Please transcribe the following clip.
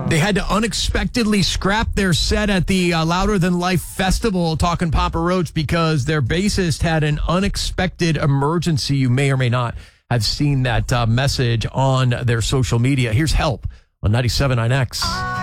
They had to unexpectedly scrap their set at the Louder Than Life Festival, talking Papa Roach, because their bassist had an unexpected emergency. You may or may not have seen that message on their social media. Here's Help on 97.9X.